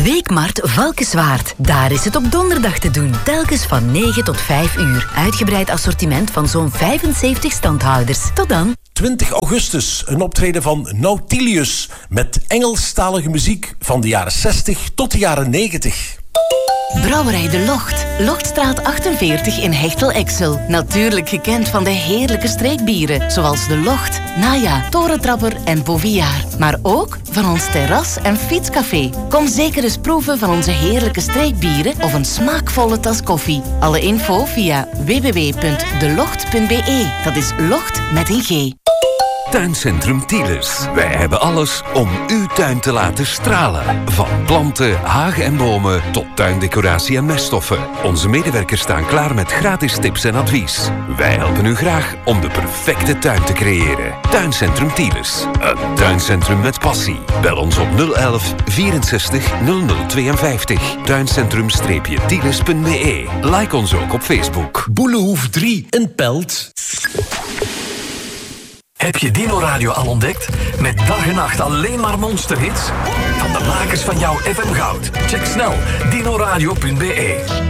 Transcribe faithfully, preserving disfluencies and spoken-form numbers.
Weekmarkt Valkenswaard. Daar is het op donderdag te doen. Telkens van negen tot vijf uur. Uitgebreid assortiment van zo'n vijfenzeventig standhouders. Tot dan. twintig augustus, een optreden van Nautilius. Met Engelstalige muziek van de jaren zestig tot de jaren negentig. Brouwerij De Locht. Lochtstraat achtenveertig in Hechtel-Exel. Natuurlijk gekend van de heerlijke streekbieren. Zoals De Locht, Naja, Torentrapper en Boviaar. Maar ook van ons terras- en fietscafé. Kom zeker eens proeven van onze heerlijke streekbieren of een smaakvolle tas koffie. Alle info via w w w punt de locht punt b e. Dat is Locht met een G. Tuincentrum Tielers. Wij hebben alles om uw tuin te laten stralen. Van planten, hagen en bomen tot tuindecoratie en meststoffen. Onze medewerkers staan klaar met gratis tips en advies. Wij helpen u graag om de perfecte tuin te creëren. Tuincentrum Tielers. Een tuincentrum met passie. Bel ons op nul elf vierenzestig nul nul tweeënvijftig. Tuincentrum-tielers punt b e. Like ons ook op Facebook. Boelehoef drie in Pelt. Heb je Dino Radio al ontdekt? Met dag en nacht alleen maar monsterhits? Van de makers van jouw F M Goud. Check snel dino radio punt b e.